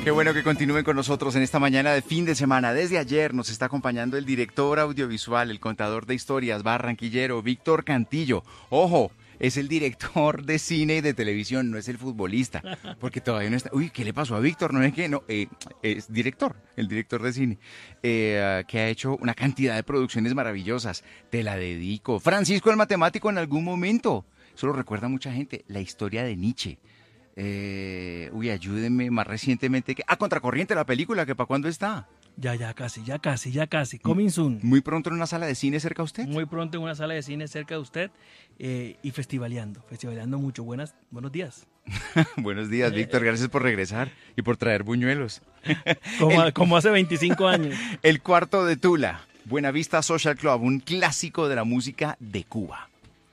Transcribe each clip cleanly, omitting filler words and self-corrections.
Qué bueno que continúen con nosotros en esta mañana de fin de semana. Desde ayer nos está acompañando el director audiovisual, el contador de historias barranquillero, Víctor Cantillo. ¡Ojo! Es el director de cine y de televisión, no es el futbolista, porque todavía no está... Uy, ¿qué le pasó a Víctor? No es que no, es director, el director de cine, que ha hecho una cantidad de producciones maravillosas. Te la dedico. Francisco el Matemático en algún momento. Eso lo recuerda mucha gente. La historia de Nietzsche. Ayúdenme más recientemente. Contracorriente la película, ¿que para cuándo está? Ya casi. Coming soon. Muy pronto en una sala de cine cerca a usted. Muy pronto en una sala de cine cerca de usted y festivaleando mucho. Buenos días. Buenos días, Víctor. Gracias por regresar y por traer buñuelos. Como hace 25 años. El Cuarto de Tula, Buenavista Social Club, un clásico de la música de Cuba.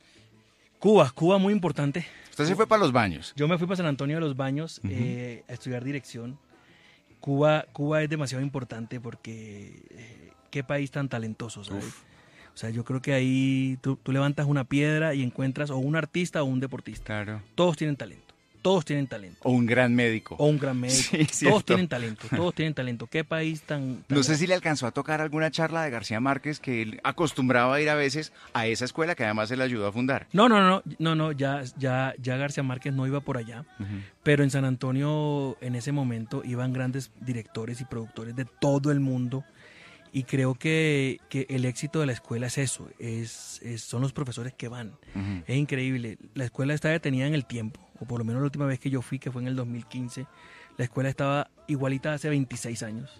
Cuba muy importante. Usted se fue para los baños. Yo me fui para San Antonio de los Baños a estudiar dirección. Cuba es demasiado importante porque qué país tan talentoso, ¿sabes? O sea, yo creo que ahí tú levantas una piedra y encuentras o un artista o un deportista. Claro. Todos tienen talento. O un gran médico. Sí, todos tienen talento. ¿Qué país tan No sé grande? si le alcanzó a tocar alguna charla de García Márquez, que él acostumbraba a ir a veces a esa escuela que además él ayudó a fundar. No, ya García Márquez no iba por allá, pero en San Antonio en ese momento iban grandes directores y productores de todo el mundo y creo que el éxito de la escuela es eso, son los profesores que van. Es increíble, la escuela está detenida en el tiempo, o por lo menos la última vez que yo fui, que fue en el 2015, la escuela estaba igualita hace 26 años.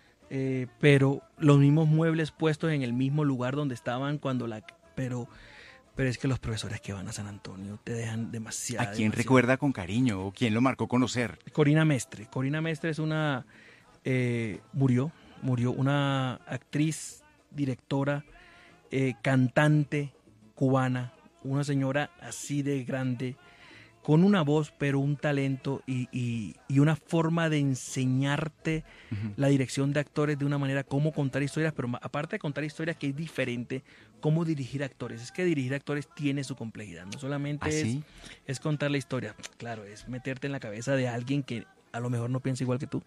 Pero los mismos muebles puestos en el mismo lugar donde estaban pero es que los profesores que van a San Antonio te dejan demasiado. ¿A quién recuerda con cariño o quién lo marcó conocer? Corina Mestre es una murió una actriz, directora, cantante cubana, una señora así de grande, con una voz, pero un talento y una forma de enseñarte la dirección de actores de una manera, cómo contar historias, pero aparte de contar historias, que es diferente, cómo dirigir actores. Es que dirigir actores tiene su complejidad, no solamente es contar la historia, claro, es meterte en la cabeza de alguien que a lo mejor no piensa igual que tú,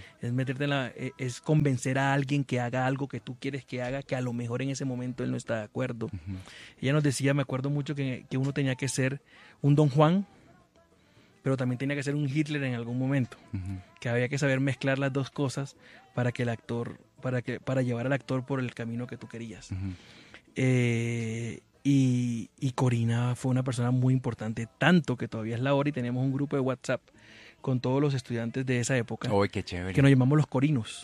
es convencer a alguien que haga algo que tú quieres que haga, que a lo mejor en ese momento él no está de acuerdo. Ella nos decía, me acuerdo mucho que uno tenía que ser un Don Juan, pero también tenía que ser un Hitler en algún momento, que había que saber mezclar las dos cosas para que el actor, para llevar al actor por el camino que tú querías. Y Corina fue una persona muy importante, tanto que todavía es la hora y tenemos un grupo de WhatsApp con todos los estudiantes de esa época. ¡Uy, qué chévere! Que nos llamamos los corinos.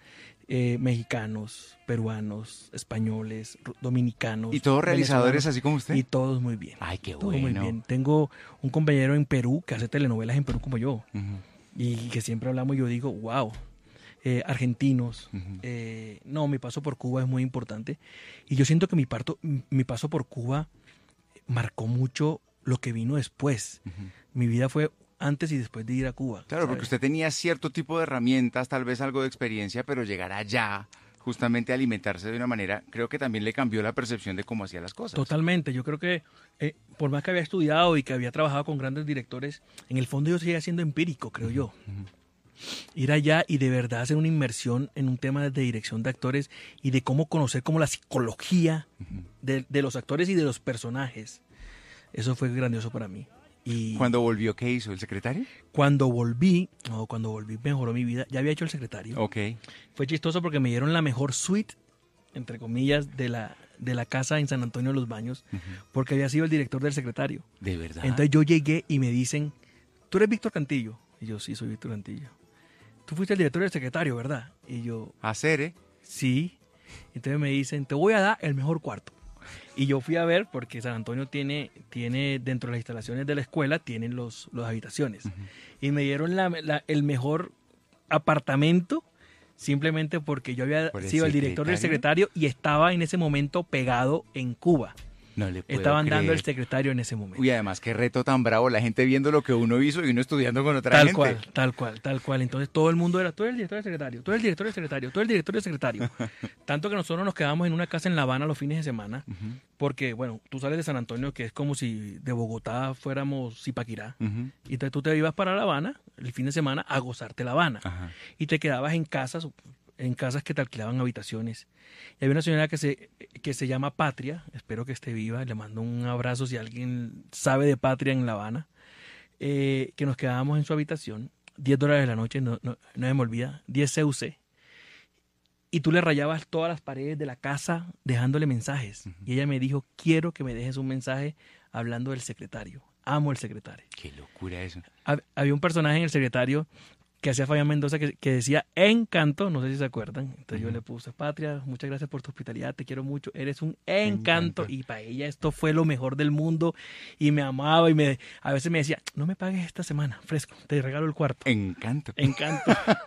Mexicanos, peruanos, españoles, dominicanos. ¿Y todos realizadores así como usted? Y todos muy bien. ¡Ay, qué todos bueno! Muy bien. Tengo un compañero en Perú que hace telenovelas en Perú como yo. Y que siempre hablamos y yo digo, wow. Argentinos. Mi paso por Cuba es muy importante. Y yo siento que mi paso por Cuba marcó mucho lo que vino después. Mi vida fue antes y después de ir a Cuba. Claro, ¿sabes? Porque usted tenía cierto tipo de herramientas, tal vez algo de experiencia, pero llegar allá, justamente a alimentarse de una manera, creo que también le cambió la percepción de cómo hacía las cosas. Totalmente. Yo creo que por más que había estudiado y que había trabajado con grandes directores, en el fondo yo seguía siendo empírico, creo yo. Ir allá y de verdad hacer una inmersión en un tema de dirección de actores y de cómo conocer como la psicología de los actores y de los personajes. Eso fue grandioso para mí. Y ¿cuándo volvió, qué hizo? ¿El secretario? Cuando volví mejoró mi vida. Ya había hecho el secretario. Ok. Fue chistoso porque me dieron la mejor suite, entre comillas, de la casa en San Antonio de los Baños, porque había sido el director del secretario. ¿De verdad? Entonces yo llegué y me dicen, ¿tú eres Víctor Cantillo? Y yo, sí, soy Víctor Cantillo. Tú fuiste el director del secretario, ¿verdad? Y yo, sí. Entonces me dicen, te voy a dar el mejor cuarto. Y yo fui a ver, porque San Antonio tiene dentro de las instalaciones de la escuela, tienen las habitaciones. Y me dieron el mejor apartamento, simplemente porque yo había sido el director del secretario y estaba en ese momento pegado en Cuba. No le puedo Estaban creer. dando el secretario en ese momento. Uy, además, qué reto tan bravo, la gente viendo lo que uno hizo y uno estudiando con otra gente. Tal cual. Entonces todo el mundo era, tú eres el director del secretario, tú eres el director del secretario, tú eres el director del secretario. Tanto que nosotros nos quedamos en una casa en La Habana los fines de semana, porque, bueno, tú sales de San Antonio, que es como si de Bogotá fuéramos Zipaquirá, y entonces tú te ibas para La Habana, el fin de semana a gozarte La Habana. Ajá. Y te quedabas en casas que te alquilaban habitaciones. Y había una señora que se llama Patria, espero que esté viva, le mando un abrazo si alguien sabe de Patria en La Habana, que nos quedábamos en su habitación, $10 la noche, no me olvida, 10 CUC, y tú le rayabas todas las paredes de la casa dejándole mensajes. Ujú. Y ella me dijo, quiero que me dejes un mensaje hablando del secretario. Amo el secretario. Qué locura eso. Había un personaje en el secretario que hacía Fabián Mendoza que decía Encanto, no sé si se acuerdan. Entonces yo le puse, Patria, muchas gracias por tu hospitalidad, te quiero mucho, eres un encanto. Encanto. Y para ella esto fue lo mejor del mundo y me amaba y a veces me decía, no me pagues esta semana, fresco, te regalo el cuarto. Encanto. Encanto.